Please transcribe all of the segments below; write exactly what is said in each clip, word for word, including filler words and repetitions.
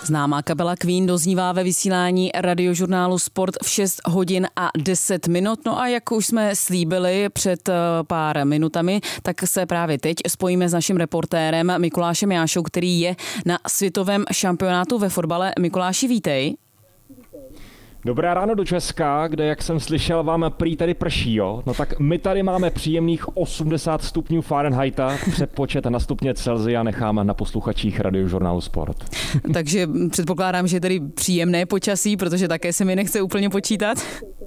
Známá kapela Queen doznívá ve vysílání radiožurnálu Sport v šest hodin a deset minut. No a jak už jsme slíbili před pár minutami, tak se právě teď spojíme s naším reportérem Mikulášem Jášou, který je na světovém šampionátu ve fotbale. Mikuláši, vítej. Dobré ráno do Česka, kde, jak jsem slyšel, vám prý tady prší, jo? No tak my tady máme příjemných osmdesát stupňů Fahrenheita, přepočet na stupně Celsia necháme na posluchačích radiožurnálu Sport. Takže předpokládám, že je tady příjemné počasí, protože také se mi nechce úplně počítat.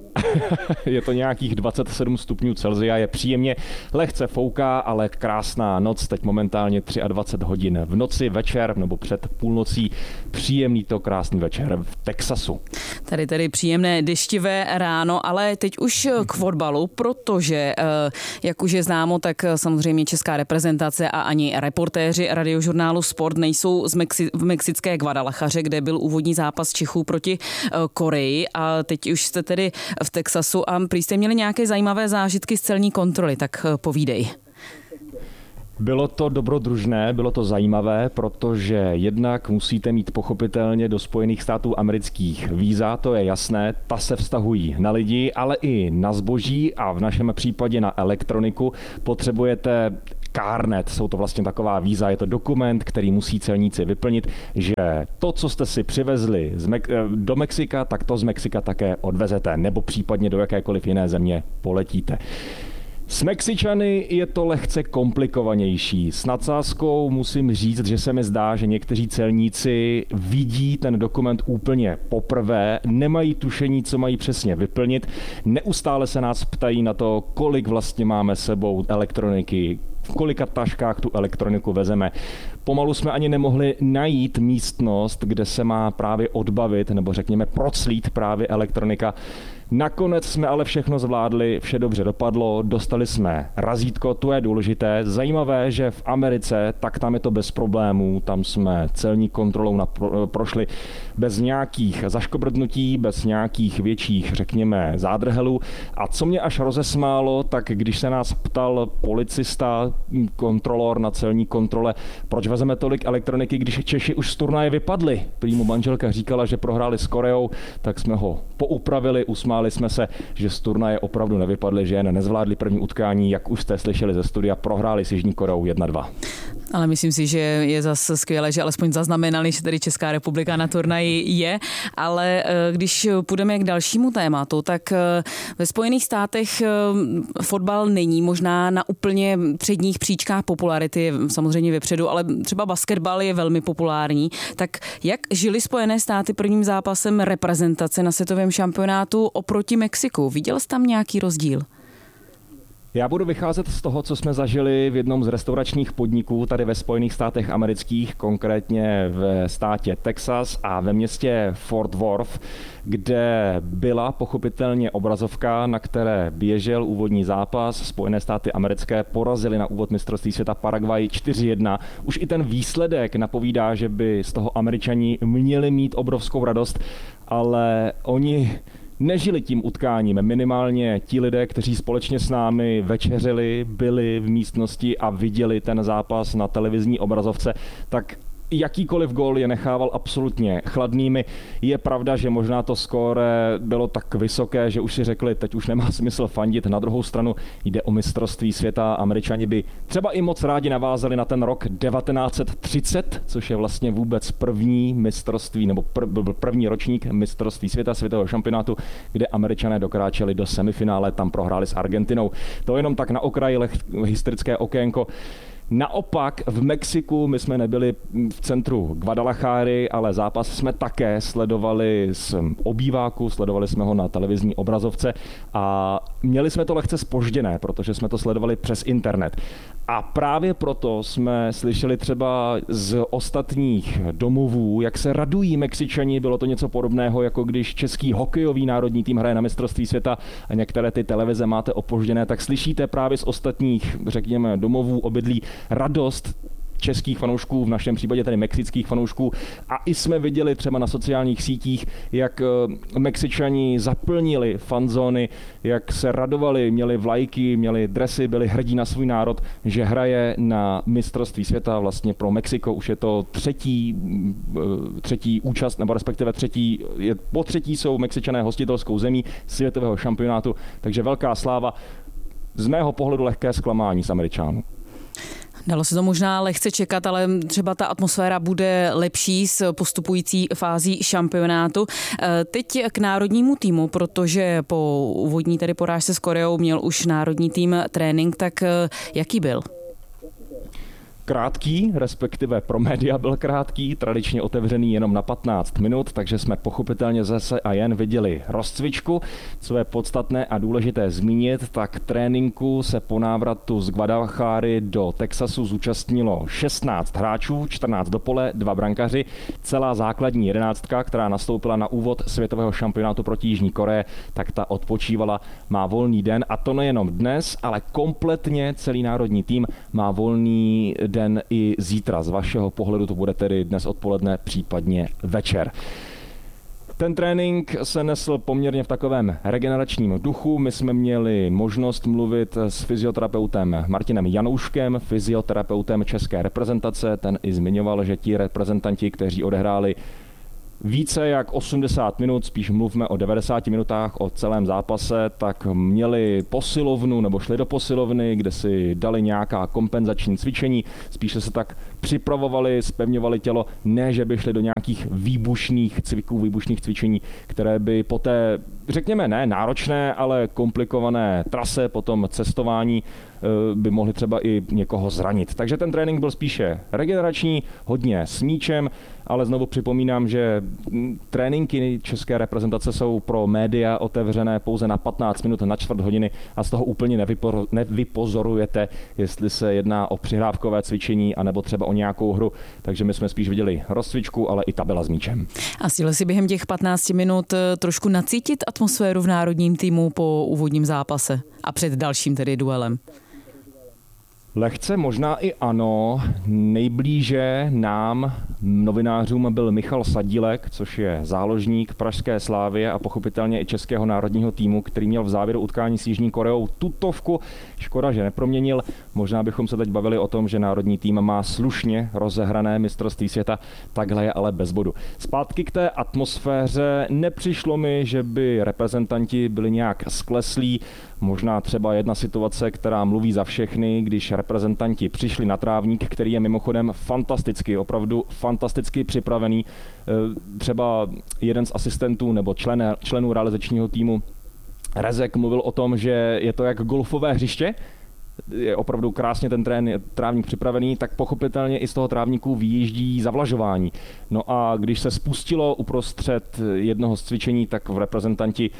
Je to nějakých dvacet sedm stupňů Celsia, je příjemně, lehce fouká, ale krásná noc, teď momentálně dvacet tři hodin v noci, večer nebo před půlnocí, příjemný to krásný večer v Texasu. Tady tedy příjemné deštivé ráno, ale teď už k fotbalu, protože, jak už je známo, tak samozřejmě česká reprezentace a ani reportéři radiožurnálu Sport nejsou z Mexi- v mexické Guadalajaře, kde byl úvodní zápas Čechů proti Koreji, a teď už jste tedy v Texasu a prý jste měli nějaké zajímavé zážitky z celní kontroly, tak povídej. Bylo to dobrodružné, bylo to zajímavé, protože jednak musíte mít pochopitelně do Spojených států amerických víza, to je jasné, ta se vztahují na lidi, ale i na zboží a v našem případě na elektroniku potřebujete CarNet, jsou to vlastně taková víza, je to dokument, který musí celníci vyplnit, že to, co jste si přivezli z Mek- do Mexika, tak to z Mexika také odvezete, nebo případně do jakékoliv jiné země poletíte. S Mexičany je to lehce komplikovanější. S nadsázkou musím říct, že se mi zdá, že někteří celníci vidí ten dokument úplně poprvé, nemají tušení, co mají přesně vyplnit. Neustále se nás ptají na to, kolik vlastně máme sebou elektroniky, v kolika taškách tu elektroniku vezeme. Pomalu jsme ani nemohli najít místnost, kde se má právě odbavit, nebo řekněme proclít právě elektronika. Nakonec jsme ale všechno zvládli, vše dobře dopadlo, dostali jsme razítko, to je důležité. Zajímavé, že v Americe, tak tam je to bez problémů, tam jsme celní kontrolou napro- prošli bez nějakých zaškobrdnutí, bez nějakých větších, řekněme, zádrhelů. A co mě až rozesmálo, tak když se nás ptal policista, kontrolor na celní kontrole, proč vezeme tolik elektroniky, když Češi už z turnaje vypadli. Prý mu manželka říkala, že prohráli s Koreou, tak jsme ho poupravili, usmáli jsme se, že z turnaje opravdu nevypadli, že jen nezvládli první utkání, jak už jste slyšeli ze studia, prohráli s Jižní Koreou jedna dva. Ale myslím si, že je zase skvělé, že alespoň zaznamenali, že tady Česká republika na turnaji je, ale když půjdeme k dalšímu tématu, tak ve Spojených státech fotbal není možná na úplně předních příčkách popularity, samozřejmě vepředu, ale třeba basketbal je velmi populární. Tak jak žili Spojené státy prvním zápasem reprezentace na světovém šampionátu oproti Mexiku? Viděl jsi tam nějaký rozdíl? Já budu vycházet z toho, co jsme zažili v jednom z restauračních podniků tady ve Spojených státech amerických, konkrétně v státě Texas a ve městě Fort Worth, kde byla pochopitelně obrazovka, na které běžel úvodní zápas. Spojené státy americké porazily na úvod mistrovství světa Paraguay čtyři jedna. Už i ten výsledek napovídá, že by z toho Američani měli mít obrovskou radost, ale oni nežili tím utkáním, minimálně ti lidé, kteří společně s námi večeřili, byli v místnosti a viděli ten zápas na televizní obrazovce, tak jakýkoliv gól je nechával absolutně chladnými. Je pravda, že možná to skóre bylo tak vysoké, že už si řekli, teď už nemá smysl fandit. Na druhou stranu jde o mistrovství světa. Američani by třeba i moc rádi navázali na ten rok devatenáct set třicet, což je vlastně vůbec první mistrovství, nebo prv, první ročník mistrovství světa, světového šampionátu, kde Američané dokráčeli do semifinále, tam prohráli s Argentinou. To jenom tak na okraji historické okénko. Naopak v Mexiku my jsme nebyli v centru Guadalajary, ale zápas jsme také sledovali z obýváku, sledovali jsme ho na televizní obrazovce a měli jsme to lehce zpožděné, protože jsme to sledovali přes internet. A právě proto jsme slyšeli třeba z ostatních domovů, jak se radují Mexičani, bylo to něco podobného, jako když český hokejový národní tým hraje na mistrovství světa a některé ty televize máte opožděné, tak slyšíte právě z ostatních, řekněme, domovů, obydlí radost českých fanoušků, v našem případě tedy mexických fanoušků. A i jsme viděli třeba na sociálních sítích, jak Mexičani zaplnili fanzóny, jak se radovali, měli vlajky, měli dresy, byli hrdí na svůj národ, že hraje na mistrovství světa vlastně pro Mexiko. Už je to třetí, třetí účast, nebo respektive třetí, je, po třetí jsou Mexičané hostitelskou zemí světového šampionátu, takže velká sláva. Z mého pohledu lehké zklamání z Američanů. Dalo se to možná lehce čekat, ale třeba ta atmosféra bude lepší s postupující fází šampionátu. Teď k národnímu týmu, protože po úvodní tedy porážce s Koreou měl už národní tým trénink, tak jaký byl? Krátký, respektive pro média byl krátký, tradičně otevřený jenom na patnáct minut, takže jsme pochopitelně zase a jen viděli rozcvičku. Co je podstatné a důležité zmínit, tak tréninku se po návratu z Guadalajary do Texasu zúčastnilo šestnáct hráčů, čtrnáct do pole, dva brankaři, celá základní jedenáctka, která nastoupila na úvod světového šampionátu proti Jižní Koreji, tak ta odpočívala, má volný den a to nejenom dnes, ale kompletně celý národní tým má volný den den i zítra. Z vašeho pohledu to bude tedy dnes odpoledne, případně večer. Ten trénink se nesl poměrně v takovém regeneračním duchu. My jsme měli možnost mluvit s fyzioterapeutem Martinem Janouškem, fyzioterapeutem české reprezentace. Ten i zmiňoval, že ti reprezentanti, kteří odehráli více jak osmdesát minut, spíš mluvme o devadesáti minutách, o celém zápase, tak měli posilovnu nebo šli do posilovny, kde si dali nějaká kompenzační cvičení, spíše se tak připravovali, zpevňovali tělo, ne, že by šli do nějakých výbušných cviků, výbušných cvičení, které by po té, řekněme, ne náročné, ale komplikované trase, potom cestování by mohli třeba i někoho zranit. Takže ten trénink byl spíše regenerační, hodně s míčem, ale znovu připomínám, že tréninky české reprezentace jsou pro média otevřené pouze na patnáct minut, na čtvrt hodiny a z toho úplně nevypo, nevypozorujete, jestli se jedná o přihrávkové cvičení anebo třeba o nějakou hru. Takže my jsme spíš viděli rozcvičku, ale i ta byla s míčem. A stihl si během těch patnácti minut trošku nacítit atmosféru v národním týmu po úvodním zápase a před dalším tedy duelem? Lehce možná i ano. Nejblíže nám, novinářům, byl Michal Sadílek, což je záložník pražské Slavie a pochopitelně i českého národního týmu, který měl v závěru utkání s Jižní Koreou tutovku. Škoda, že neproměnil. Možná bychom se teď bavili o tom, že národní tým má slušně rozehrané mistrovství světa, takhle je ale bez bodu. Zpátky k té atmosféře. Nepřišlo mi, že by reprezentanti byli nějak skleslí. Možná třeba jedna situace, která mluví za všechny, když reprezentanti přišli na trávník, který je mimochodem fantasticky, opravdu fantasticky připravený. Třeba jeden z asistentů nebo člen, členů realizačního týmu Rezek mluvil o tom, že je to jak golfové hřiště, je opravdu krásně ten trén, trávník připravený, tak pochopitelně i z toho trávníku vyjíždí zavlažování. No a když se spustilo uprostřed jednoho z cvičení, tak v reprezentanti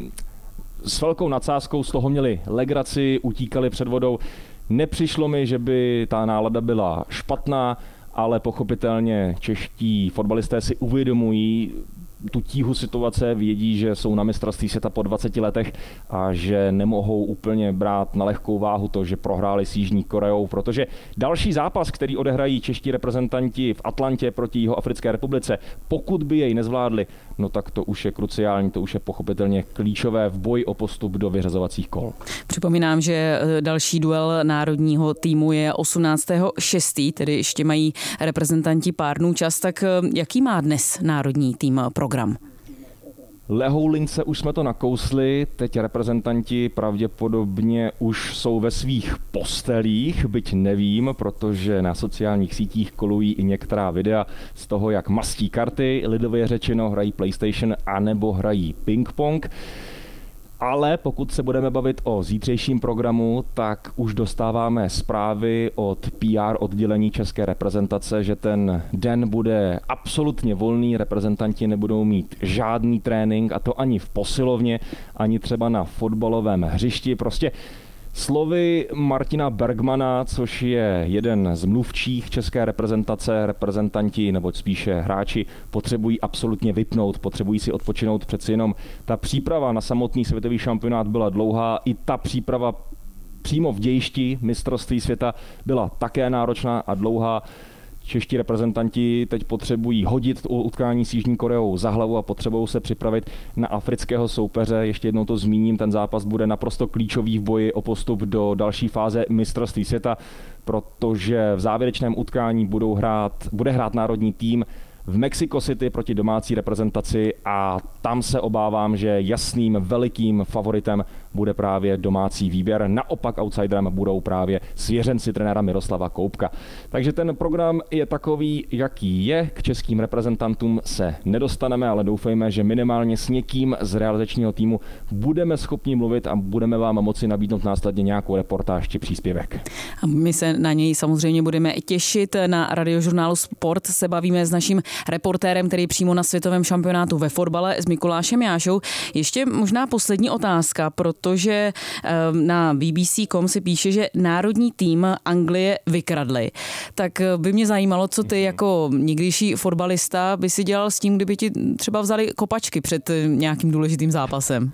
s velkou nadsázkou z toho měli legraci, utíkali před vodou. Nepřišlo mi, že by ta nálada byla špatná, ale pochopitelně čeští fotbalisté si uvědomují tu tíhu situace, vědí, že jsou na mistrovství světa po dvaceti letech a že nemohou úplně brát na lehkou váhu to, že prohráli s Jižní Koreou, protože další zápas, který odehrají čeští reprezentanti v Atlantě proti Jihoafrické republice, pokud by jej nezvládli, no tak to už je kruciální, to už je pochopitelně klíčové v boji o postup do vyřazovacích kol. Připomínám, že další duel národního týmu je osmnáctého šestého tedy ještě mají reprezentanti pár dnů čas, tak jaký má dnes národní tým program? Lehoulince už jsme to nakousli, teď reprezentanti pravděpodobně už jsou ve svých postelích, byť nevím, protože na sociálních sítích kolují i některá videa z toho, jak mastí karty, lidově řečeno hrají PlayStation anebo hrají ping-pong. Ale pokud se budeme bavit o zítřejším programu, tak už dostáváme zprávy od P R oddělení české reprezentace, že ten den bude absolutně volný, reprezentanti nebudou mít žádný trénink, a to ani v posilovně, ani třeba na fotbalovém hřišti. Prostě slovy Martina Bergmana, což je jeden z mluvčích české reprezentace, reprezentanti nebo spíše hráči potřebují absolutně vypnout, potřebují si odpočinout, přeci jenom ta příprava na samotný světový šampionát byla dlouhá, i ta příprava přímo v dějišti mistrovství světa byla také náročná a dlouhá. Čeští reprezentanti teď potřebují hodit utkání s Jižní Koreou za hlavu a potřebují se připravit na afrického soupeře. Ještě jednou to zmíním, ten zápas bude naprosto klíčový v boji o postup do další fáze mistrovství světa, protože v závěrečném utkání budou hrát, bude hrát národní tým v Mexico City proti domácí reprezentaci a tam se obávám, že jasným velikým favoritem bude právě domácí výběr. Naopak outsiderem budou právě svěřenci trenéra Miroslava Koubka. Takže ten program je takový, jaký je. K českým reprezentantům se nedostaneme, ale doufejme, že minimálně s někým z realizačního týmu budeme schopni mluvit a budeme vám moci nabídnout následně nějakou reportáž či příspěvek. A my se na něj samozřejmě budeme těšit. Na Radiožurnálu Sport se bavíme s naším reportérem, který přímo na světovém šampionátu ve fotbale s Mikulášem Jášou. Ještě možná poslední otázka, protože na B B C tečka com si píše, že národní tým Anglie vykradli. Tak by mě zajímalo, co ty jako někdejší fotbalista by si dělal s tím, kdyby ti třeba vzali kopačky před nějakým důležitým zápasem.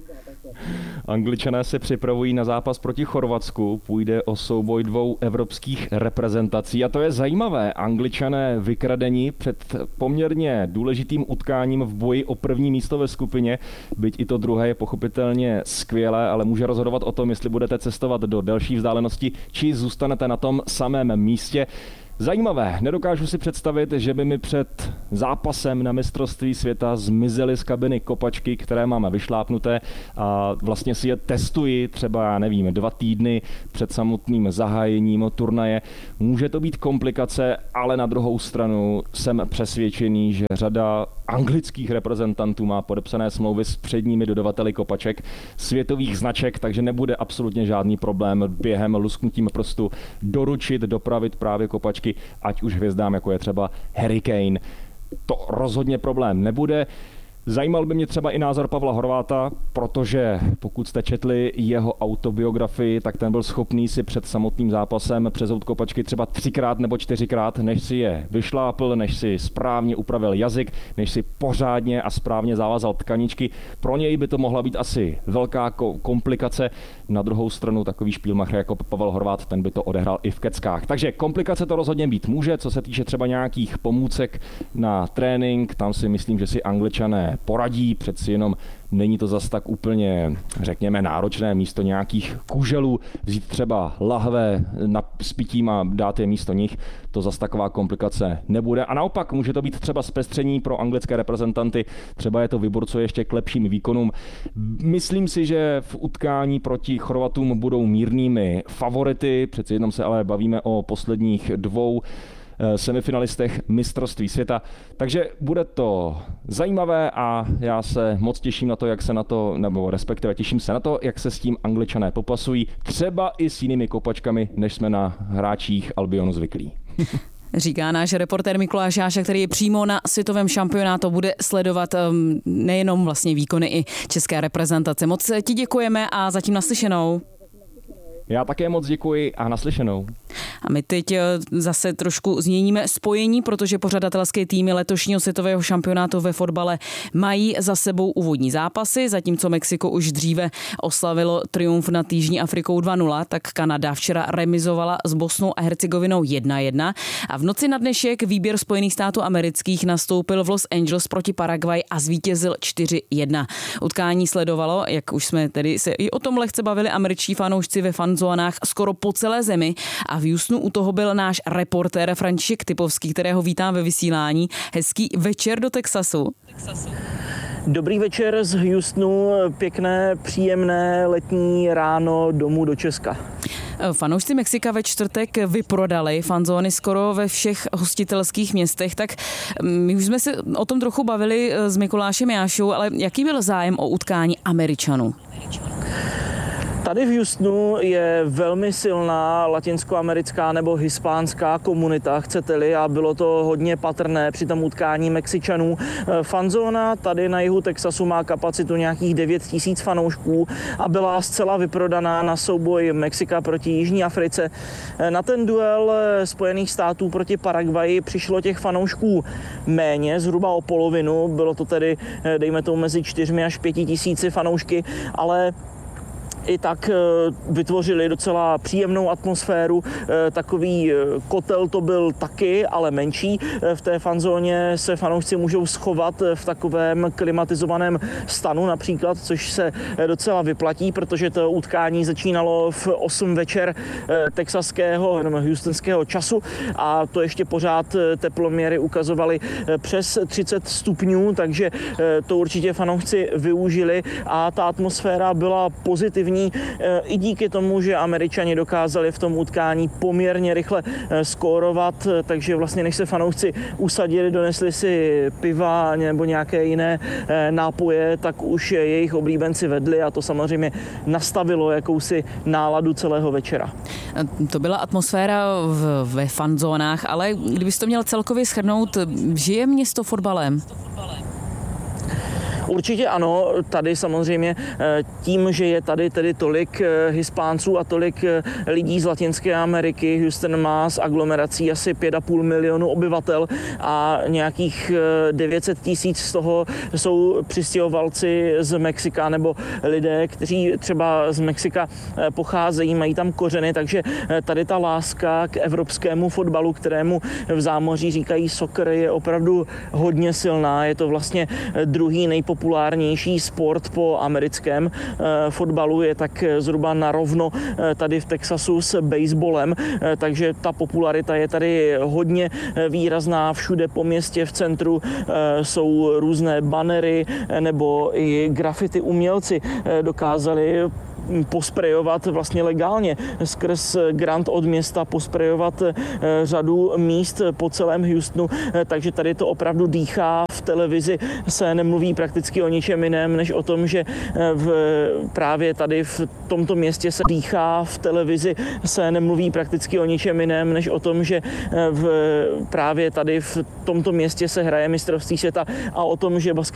Angličané se připravují na zápas proti Chorvatsku. Půjde o souboj dvou evropských reprezentací. A to je zajímavé. Angličané vykradeni před poměrně důležitým utkáním v boji o první místo ve skupině. Byť i to druhé je pochopitelně skvělé, ale může rozhodovat o tom, jestli budete cestovat do delší vzdálenosti, či zůstanete na tom samém místě. Zajímavé, nedokážu si představit, že by mi před zápasem na mistrovství světa zmizely z kabiny kopačky, které máme vyšlápnuté a vlastně si je testuji třeba, já nevím, dva týdny před samotným zahájením turnaje. Může to být komplikace, ale na druhou stranu jsem přesvědčený, že řada anglických reprezentantů má podepsané smlouvy s předními dodavateli kopaček světových značek, takže nebude absolutně žádný problém během lusknutím prstu doručit, dopravit právě kopačky, ať už hvězdám, jako je třeba Harry Kane. To rozhodně problém nebude. Zajímal by mě třeba i názor Pavla Horváta, protože pokud jste četli jeho autobiografii, tak ten byl schopný si před samotným zápasem přezout kopačky třeba třikrát nebo čtyřikrát, než si je vyšlápl, než si správně upravil jazyk, než si pořádně a správně zavázal tkaničky. Pro něj by to mohla být asi velká komplikace. Na druhou stranu takový špílmacher jako Pavel Horvát, ten by to odehrál i v keckách. Takže komplikace to rozhodně být může, co se týče třeba nějakých pomůcek na trénink, tam si myslím, že si Angličané poradí, přeci jenom není to zas tak úplně, řekněme, náročné místo nějakých kuželů, vzít třeba lahve na, s pitím a dát je místo nich, to zas taková komplikace nebude. A naopak může to být třeba zpestření pro anglické reprezentanty, třeba je to vyburcuje ještě k lepším výkonům. Myslím si, že v utkání proti Chorvatům budou mírnými favority, přeci jenom se ale bavíme o posledních dvou semifinalistech mistrovství světa. Takže bude to zajímavé a já se moc těším na to, jak se na to, nebo respektive těším se na to, jak se s tím Angličané popasují, třeba i s jinými kopačkami, než jsme na hráčích Albionu zvyklí. Říká náš reportér Mikuláš Jáša, který je přímo na světovém šampionátu, bude sledovat um, nejenom vlastně výkony i české reprezentace. Moc ti děkujeme a zatím naslyšenou. Já také moc děkuji a naslyšenou. A my teď zase trošku změníme spojení, protože pořadatelské týmy letošního světového šampionátu ve fotbale mají za sebou úvodní zápasy, zatímco Mexiko už dříve oslavilo triumf nad Jižní Afrikou dva nula, tak Kanada včera remizovala s Bosnou a Hercegovinou jedna jedna a v noci na dnešek výběr Spojených států amerických nastoupil v Los Angeles proti Paraguay a zvítězil čtyři jedna. Utkání sledovalo, jak už jsme tedy se i o tom lehce bavili, američtí fanoušci ve fanzónách skoro po celé zemi a v Houstonu u toho byl náš reportér František Typovský, kterého vítám ve vysílání. Hezký večer do Texasu. Dobrý večer z Houstonu, pěkné, příjemné letní ráno domů do Česka. Fanoušci Mexika ve čtvrtek vyprodali fanzóny skoro ve všech hostitelských městech, tak my už jsme se o tom trochu bavili s Mikulášem Jášou, ale jaký byl zájem o utkání Američanů? Tady v Houstonu je velmi silná latinskoamerická nebo hispánská komunita, chcete-li, a bylo to hodně patrné při tom utkání Mexičanů. Fanzóna tady na jihu Texasu má kapacitu nějakých devět tisíc fanoušků a byla zcela vyprodaná na souboj Mexika proti Jižní Africe. Na ten duel Spojených států proti Paraguayi přišlo těch fanoušků méně, zhruba o polovinu, bylo to tedy, dejme tomu, mezi čtyřmi až pěti tisíci fanoušky, ale i tak vytvořili docela příjemnou atmosféru. Takový kotel to byl taky, ale menší. V té fanzóně se fanoušci můžou schovat v takovém klimatizovaném stanu například, což se docela vyplatí, protože to utkání začínalo v osm večer texaského nebo houstonského času a to ještě pořád teploměry ukazovaly přes třicet stupňů, takže to určitě fanoušci využili a ta atmosféra byla pozitivní i díky tomu, že Američani dokázali v tom utkání poměrně rychle skórovat, takže vlastně než se fanoušci usadili, donesli si piva nebo nějaké jiné nápoje, tak už jejich oblíbenci vedli a to samozřejmě nastavilo jakousi náladu celého večera. To byla atmosféra v, ve fanzónách, ale kdybyste to měl celkově shrnout, žije město fotbalem? Určitě ano, tady samozřejmě tím, že je tady tedy tolik Hispánců a tolik lidí z Latinské Ameriky, Houston má s aglomerací asi pět a půl milionu obyvatel a nějakých devět set tisíc z toho jsou přistěhovalci z Mexika nebo lidé, kteří třeba z Mexika pocházejí, mají tam kořeny, takže tady ta láska k evropskému fotbalu, kterému v zámoří říkají soccer, je opravdu hodně silná. Je to vlastně druhý nejpopulárnější populárnější sport po americkém e, fotbalu, je tak zhruba narovno e, tady v Texasu s baseballem, e, takže ta popularita je tady hodně výrazná. Všude po městě v centru e, jsou různé banery e, nebo i graffiti umělci e, dokázali posprejovat vlastně legálně skrz grant od města, posprejovat řadu míst po celém Houstonu, takže tady to opravdu dýchá. V televizi se nemluví prakticky o ničem jiném, než o tom, že v, právě tady v tomto městě se dýchá. V televizi se nemluví prakticky o ničem jiném, než o tom, že v, právě tady v tomto městě se hraje mistrovství světa a o tom, že basket